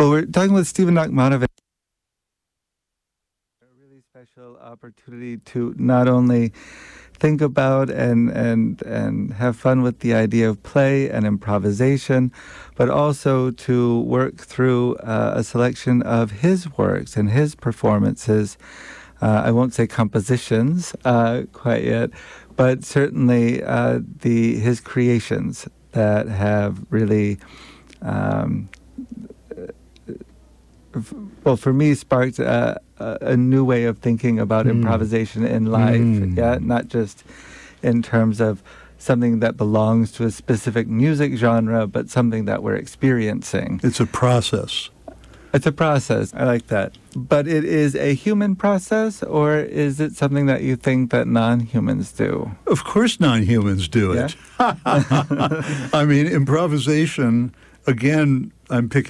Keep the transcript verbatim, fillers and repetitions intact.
Well, we're talking with Stephen Nachmanovitch. A really special opportunity to not only think about and and and have fun with the idea of play and improvisation, but also to work through uh, a selection of his works and his performances. Uh, I won't say compositions uh, quite yet, but certainly uh, the his creations that have really. Um, Well, for me, sparked a, a, a new way of thinking about mm. improvisation in life. Mm. Yeah, not just in terms of something that belongs to a specific music genre, but something that we're experiencing. It's a process. It's a process. I like that. But it is a human process, or is it something that you think that non-humans do? Of course non-humans do it. Yeah? I mean, improvisation, again, I'm picking